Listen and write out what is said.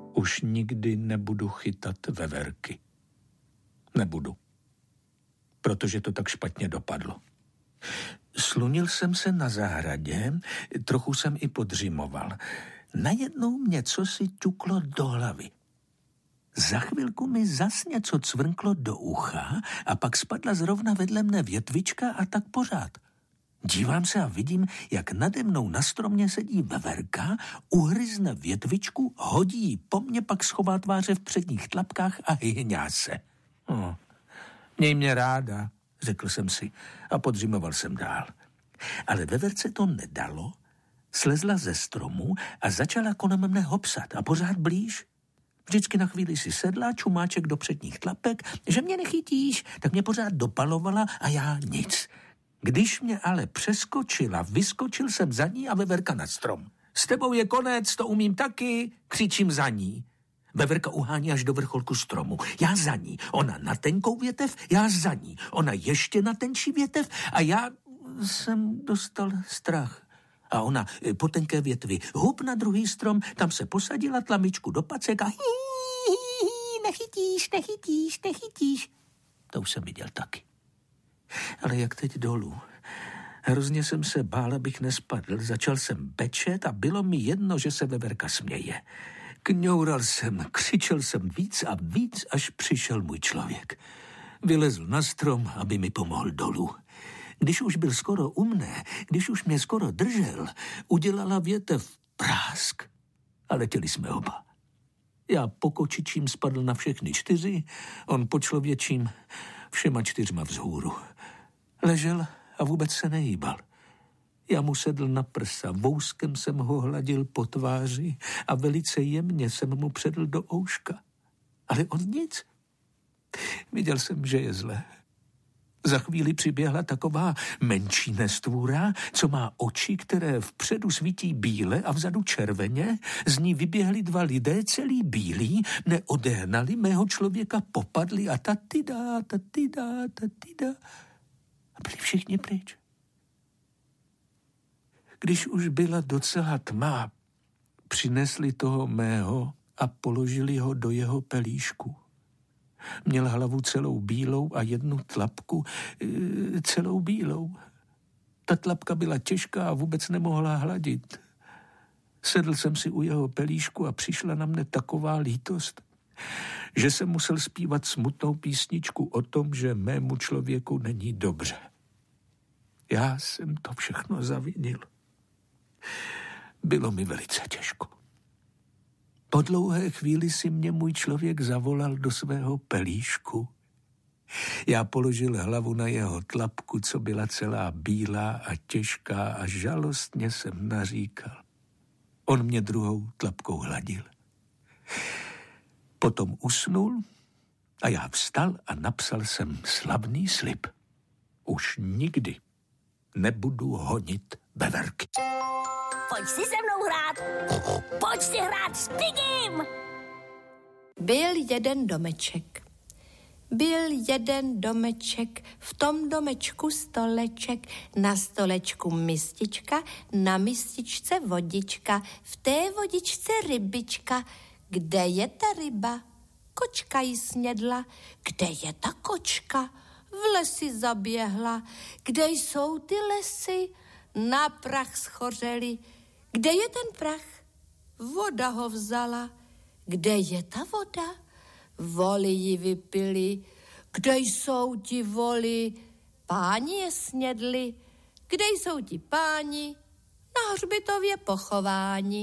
Už nikdy nebudu chytat veverky. Nebudu. Protože to tak špatně dopadlo. Slunil jsem se na zahradě, trochu jsem i podřimoval. Najednou mě cosi ťuklo do hlavy. Za chvilku mi zas něco cvrnklo do ucha a pak spadla zrovna vedle mne větvička a tak pořád. Dívám se a vidím, jak nade mnou na stromě sedí veverka, uhryzne větvičku, hodí ji po mně, pak schová tváře v předních tlapkách a hyhňá se. Měj mě ráda, řekl jsem si a podřimoval jsem dál. Ale veverce to nedalo, slezla ze stromu a začala kolem mne hopsat a pořád blíž. Vždycky na chvíli si sedla, čumáček do předních tlapek, že mě nechytíš, tak mě pořád dopalovala a já nic. Když mě ale přeskočila, vyskočil jsem za ní a veverka na strom. S tebou je konec, to umím taky, křičím za ní. Veverka uhání až do vrcholku stromu. Já za ní. Ona na tenkou větev, já za ní. Ona ještě na tenčí větev a já jsem dostal strach. A ona po tenké větvi hup na druhý strom, tam se posadila tlamičku do pacek a nechytíš. To už jsem viděl taky. Ale jak teď dolů? Hrozně jsem se bál, abych nespadl. Začal jsem bečet a bylo mi jedno, že se veverka směje. Kňoural jsem, křičel jsem víc a víc, až přišel můj člověk. Vylezl na strom, aby mi pomohl dolů. Když už byl skoro u mne, když už mě skoro držel, udělala větev prásk a letěli jsme oba. Já po kočičím spadl na všechny 4, on po člověčím všema 4 vzhůru. Ležel a vůbec se nehýbal. Já mu sedl na prsa, vouskem jsem ho hladil po tváři a velice jemně jsem mu předl do ouška. Ale on nic. Viděl jsem, že je zle. Za chvíli přiběhla taková menší nestvůra, co má oči, které vpředu svítí bíle a vzadu červeně. Z ní vyběhli 2 lidé, celý bílí, neodehnali mého člověka, popadli a tatida. A byli všichni pryč. Když už byla docela tma, přinesli toho mého a položili ho do jeho pelíšku. Měl hlavu celou bílou a jednu tlapku celou bílou. Ta tlapka byla těžká a vůbec nemohla hladit. Sedl jsem si u jeho pelíšku a přišla na mne taková lítost, že jsem musel zpívat smutnou písničku o tom, že mému člověku není dobře. Já jsem to všechno zavinil. Bylo mi velice těžko. Po dlouhé chvíli si mě můj člověk zavolal do svého pelíšku. Já položil hlavu na jeho tlapku, co byla celá bílá a těžká a žalostně jsem naříkal. On mě druhou tlapkou hladil. Potom usnul a já vstal a napsal jsem slavný slib. Už nikdy nebudu honit veverky. Pojď si se mnou hrát. Pojď si hrát s Pigim. Byl jeden domeček. V tom domečku stoleček, na stolečku mistička, na mističce vodička, v té vodičce rybička. Kde je ta ryba? Kočka ji snědla. Kde je ta kočka? V lesi zaběhla. Kde jsou ty lesy? Na prach schořeli. Kde je ten prach? Voda ho vzala. Kde je ta voda? Voly ji vypili. Kde jsou ti voly? Páni je snědli. Kde jsou ti páni? Na hřbitově pochováni.